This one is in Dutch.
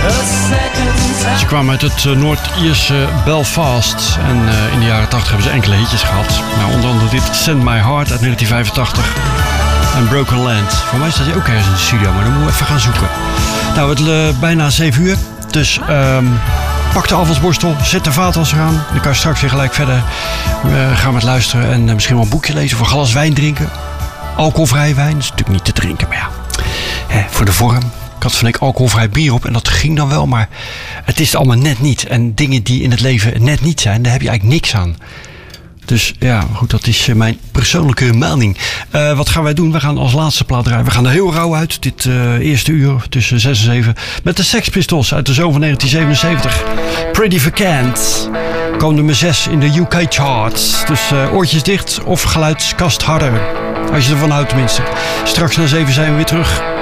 Ze kwamen uit het Noord-Ierse Belfast. En in de jaren 80 hebben ze enkele hitjes gehad. Nou, onder andere dit Send My Heart uit 1985. En Broken Land. Voor mij staat hij ook ergens in de studio, maar dan moeten we even gaan zoeken. Nou, het is bijna 7 uur. Dus pak de afwasborstel, zet de vaatwasser aan. Dan kan je straks weer gelijk verder gaan met luisteren. En misschien wel een boekje lezen of een glas wijn drinken. Alcoholvrij wijn, dat is natuurlijk niet te drinken, maar ja, voor de vorm. Ik had van ik alcoholvrij bier op en dat ging dan wel, maar het is allemaal net niet. En dingen die in het leven net niet zijn, daar heb je eigenlijk niks aan. Dus ja, goed, dat is mijn persoonlijke mening. Wat gaan wij doen? We gaan als laatste plaat draaien. We gaan er heel rauw uit, dit eerste uur tussen 6 en 7. Met de Sex Pistols uit de zomer van 1977. Pretty Vacant. Komt nummer 6 in de UK charts. Dus oortjes dicht of geluidskast harder. Als je ervan houdt tenminste. Straks na 7 zijn we weer terug.